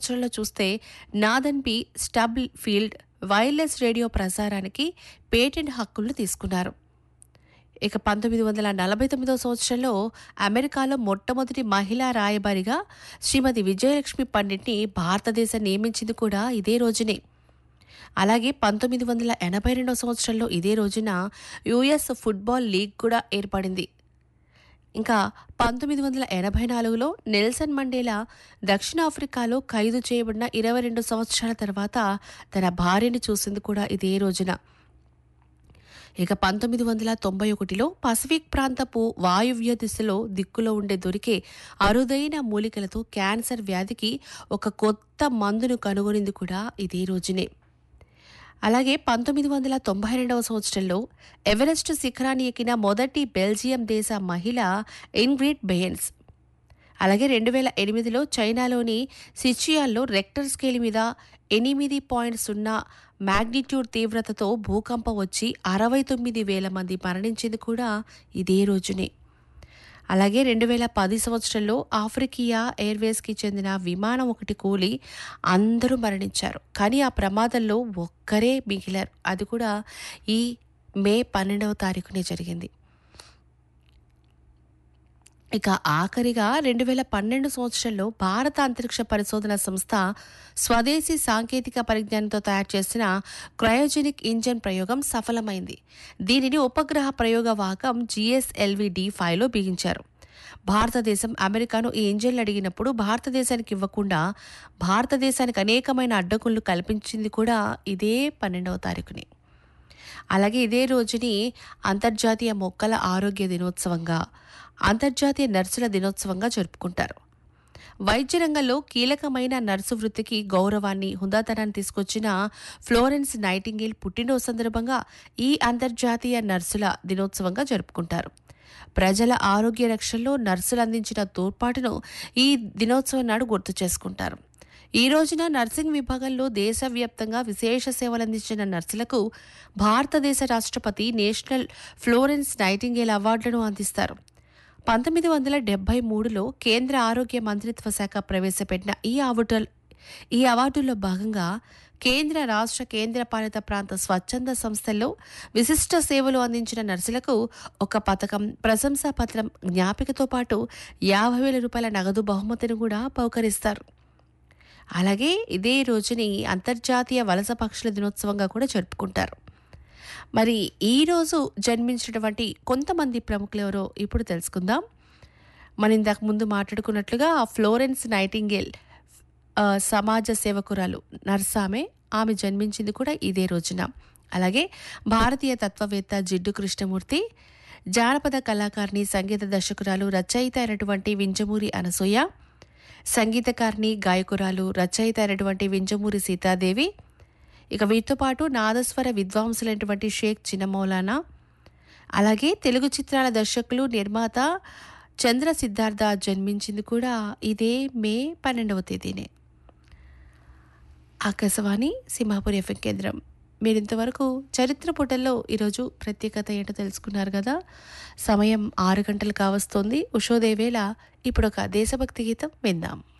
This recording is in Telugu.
సంవత్సరంలో చూస్తే Nathan B stub field wireless radio ప్రసారానికి patent హక్కులను తీసుకున్నారు. ఇక 1949 సంవత్సరంలో అమెరికాలో మొట్టమొదటి మహిళా రాయబారిగా శ్రీమతి విజయలక్ష్మి పండిట్ని భారతదేశం నియమించింది కూడా ఇదే రోజునే. అలాగే 1982 సంవత్సరంలో ఇదే రోజున యుఎస్ ఫుట్బాల్ లీగ్ కూడా ఏర్పడింది. ఇంకా 1984లో నెల్సన్ మండేలా దక్షిణాఫ్రికాలో ఖైదు చేయబడిన 22 సంవత్సరాల తర్వాత తన భార్యను చూసింది కూడా ఇదే రోజున. ఇక 1991లో పసిఫిక్ ప్రాంతపు వాయువ్య దిశలో దిక్కులో ఉండే దొరికే అరుదైన మూలికలతో క్యాన్సర్ వ్యాధికి ఒక కొత్త మందును కనుగొనింది కూడా ఇదే రోజునే. అలాగే 1992 సంవత్సరంలో ఎవరెస్ట్ శిఖరాన్ని ఎక్కిన మొదటి బెల్జియం దేశ మహిళ ఇంగ్రిడ్ బెయన్స్. అలాగే 2008లో చైనాలోని సిచియాన్లో రెక్టర్ స్కేల్ మీద 8.0 మ్యాగ్నిట్యూడ్ తీవ్రతతో భూకంపం వచ్చి 69,000 మంది మరణించింది కూడా ఇదే రోజునే. అలాగే 2010 సంవత్సరంలో ఆఫ్రికియా ఎయిర్వేస్కి చెందిన విమానం ఒకటి కూలి అందరూ మరణించారు. కానీ ఆ ప్రమాదంలో ఒక్కరే మిగిలారు. అది కూడా ఈ మే 12వ తారీఖునే జరిగింది. ఇక ఆఖరిగా 2012 సంవత్సరంలో భారత అంతరిక్ష పరిశోధన సంస్థ స్వదేశీ సాంకేతిక పరిజ్ఞానంతో తయారు చేసిన క్రయోజెనిక్ ఇంజన్ ప్రయోగం సఫలమైంది. దీనిని ఉపగ్రహ ప్రయోగ వాహకం GSLV-D5లో బిగించారు. భారతదేశం అమెరికాను ఈ ఇంజన్లు అడిగినప్పుడు భారతదేశానికి ఇవ్వకుండా భారతదేశానికి అనేకమైన అడ్డంకులు కల్పించింది కూడా ఇదే 12వ తారీఖుని. అలాగే ఇదే రోజుని అంతర్జాతీయ మొక్కల ఆరోగ్య దినోత్సవంగా, అంతర్జాతీయ నర్సుల దినోత్సవంగా జరుపుకుంటారు. వైద్య రంగంలో కీలకమైన నర్సు వృత్తికి గౌరవాన్ని, హుందాతనాన్ని తీసుకొచ్చిన ఫ్లోరెన్స్ నైటింగేల్ పుట్టినరోజు సందర్భంగా ఈ అంతర్జాతీయ నర్సుల దినోత్సవంగా జరుపుకుంటారు. ప్రజల ఆరోగ్య రక్షణలో నర్సులు అందించిన తోడ్పాటును ఈ దినోత్సవం నాడు గుర్తు చేసుకుంటారు. ఈ రోజున నర్సింగ్ విభాగంలో దేశవ్యాప్తంగా విశేష సేవలందించిన నర్సులకు భారతదేశ రాష్ట్రపతి నేషనల్ ఫ్లోరెన్స్ నైటింగేల్ అవార్డులను అందిస్తారు. 1973లో కేంద్ర ఆరోగ్య మంత్రిత్వ శాఖ ప్రవేశపెట్టిన ఈ అవార్డుల్లో భాగంగా కేంద్ర, రాష్ట్ర, కేంద్రపాలిత ప్రాంత స్వచ్ఛంద సంస్థల్లో విశిష్ట సేవలు అందించిన నర్సులకు ఒక పథకం, ప్రశంసా పత్రం, జ్ఞాపికతో పాటు 50,000 రూపాయల నగదు బహుమతిని కూడా బహుకరిస్తారు. అలాగే ఇదే రోజుని అంతర్జాతీయ వలస పక్షుల దినోత్సవంగా కూడా జరుపుకుంటారు. మరి ఈరోజు జన్మించినటువంటి కొంతమంది ప్రముఖులు ఎవరో ఇప్పుడు తెలుసుకుందాం. మనం ఇందాక ముందు మాట్లాడుకున్నట్లుగా ఫ్లోరెన్స్ నైటింగేల్ సమాజ సేవకురాలు, నర్సామె. ఆమె జన్మించింది కూడా ఇదే రోజున. అలాగే భారతీయ తత్వవేత్త జిడ్డు కృష్ణమూర్తి, జానపద కళాకారిణి, సంగీత దర్శకురాలు, రచయిత అయినటువంటి వింజమూరి అనసూయ, సంగీతకారిణి, గాయకురాలు, రచయిత అయినటువంటి వింజమూరి సీతాదేవి. ఇక వీటితో పాటు నాదస్వర విద్వాంసులైనటువంటి షేక్ చిన్నమౌలానా, అలాగే తెలుగు చిత్రాల దర్శకులు, నిర్మాత చంద్ర సిద్ధార్థ జన్మించింది కూడా ఇదే మే 12వ తేదీనే. ఆకాశవాణి సింహాపూర్ ఎఫ్ఎం కేంద్రం. మీరు ఇంతవరకు చరిత్ర పుటల్లో ఈరోజు ప్రత్యేకత ఏంటో తెలుసుకున్నారు కదా. సమయం 6 గంటలు కావస్తోంది. ఉషోదయ వేళ. ఇప్పుడు ఒక దేశభక్తి గీతం విందాం.